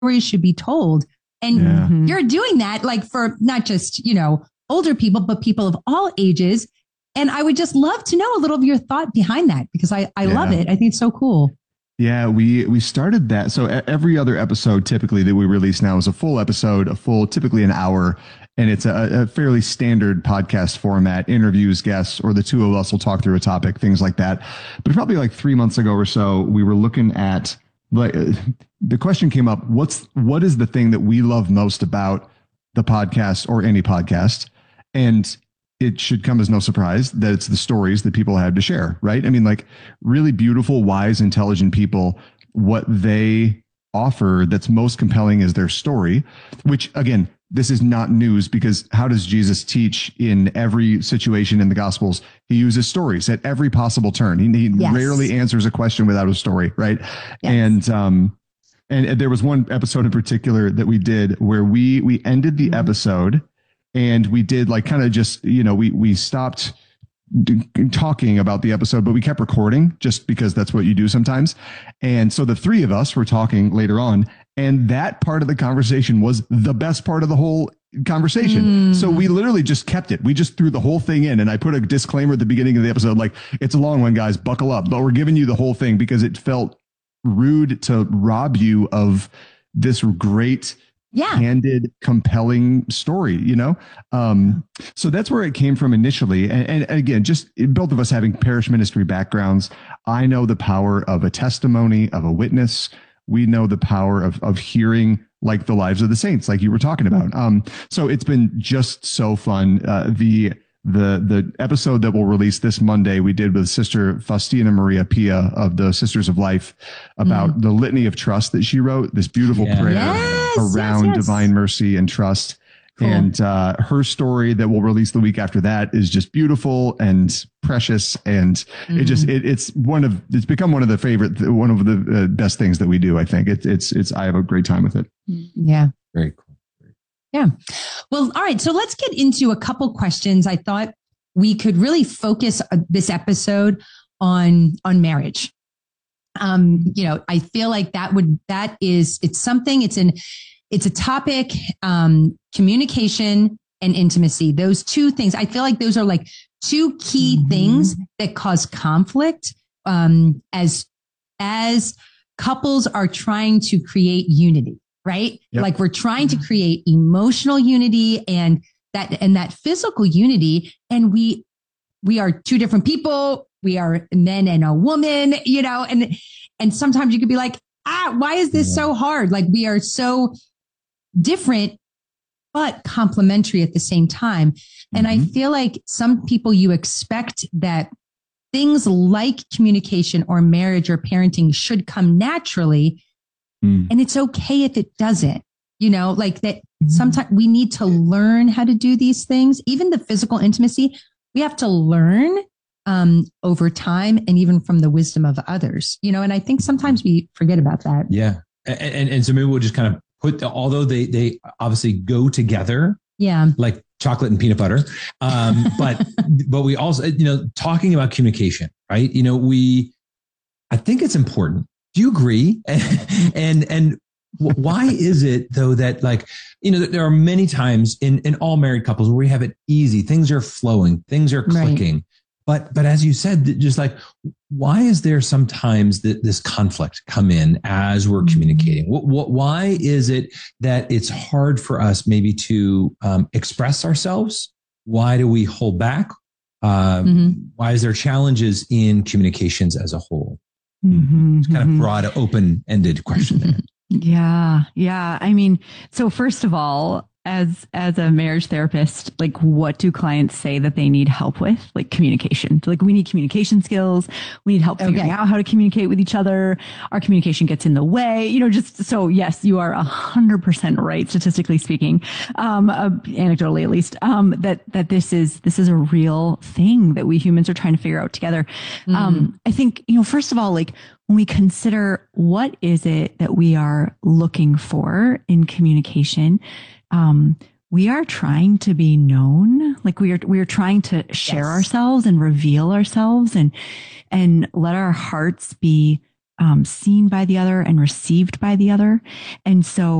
stories should be told. And you're doing that like for not just, older people, but people of all ages. And I would just love to know a little of your thought behind that, because I love it. I think it's so cool. Yeah, we started that. So every other episode typically that we release now is a full episode, typically an hour. And it's a fairly standard podcast format, interviews, guests, or the two of us will talk through a topic, things like that. But probably like 3 months ago or so, we were looking at, like, the question came up, what is the thing that we love most about the podcast or any podcast? And it should come as no surprise that it's the stories that people have to share, right? I mean, like, really beautiful, wise, intelligent people, what they offer that's most compelling is their story, which, again, this is not news, because how does Jesus teach in every situation in the Gospels? He uses stories at every possible turn. He rarely answers a question without a story, right? Yes. And there was one episode in particular that we did where we ended the episode and we did like kind of just, we stopped talking about the episode, but we kept recording just because that's what you do sometimes. And so the three of us were talking later on, and that part of the conversation was the best part of the whole conversation. So we literally just kept it. We just threw the whole thing in. And I put a disclaimer at the beginning of the episode, like, it's a long one, guys, buckle up, but we're giving you the whole thing because it felt rude to rob you of this great, candid, compelling story, So that's where it came from initially. And again, just both of us having parish ministry backgrounds, I know the power of a testimony, of a witness. We know the power of hearing like the lives of the saints, like you were talking about. So it's been just so fun. The episode that we'll release this Monday, we did with Sister Faustina Maria Pia of the Sisters of Life about the litany of trust that she wrote, this beautiful prayer around divine mercy and trust. Cool. And her story that we'll release the week after that is just beautiful and precious. And it's become one of the best things that we do. I think I have a great time with it. Yeah. Very cool. Yeah. Well, all right. So let's get into a couple questions. I thought we could really focus this episode on marriage. I feel like it's a topic, communication and intimacy. Those two things, I feel like those are like two key things that cause conflict, as couples are trying to create unity. Right? Yep. Like we're trying to create emotional unity and that physical unity. And we are two different people. We are a man and a woman, and sometimes you could be like, why is this so hard? Like we are so different, but complementary at the same time. And I feel like some people, you expect that things like communication or marriage or parenting should come naturally. And it's okay if it doesn't, like that. Sometimes we need to learn how to do these things. Even the physical intimacy, we have to learn over time and even from the wisdom of others, and I think sometimes we forget about that. Yeah. And so maybe we'll just kind of although they obviously go together. Yeah. Like chocolate and peanut butter. But we also, talking about communication, right? I think it's important. Do you agree? And why is it though that there are many times in all married couples where we have it easy, things are flowing, things are clicking. Right. But as you said, just like, why is there sometimes this conflict come in as we're communicating? Why is it that it's hard for us maybe to express ourselves? Why do we hold back? Why is there challenges in communications as a whole? It's kind of broad, open-ended question there. Yeah. I mean, so first of all, as a marriage therapist, like what do clients say that they need help with? Like communication. Like we need communication skills. We need help figuring out how to communicate with each other. Our communication gets in the way, just so yes, you are 100% right. Statistically speaking, anecdotally at least, that this is a real thing that we humans are trying to figure out together. I think, first of all, like when we consider what is it that we are looking for in communication, we are trying to be known. Like we are trying to share ourselves and reveal ourselves and let our hearts be seen by the other and received by the other. And so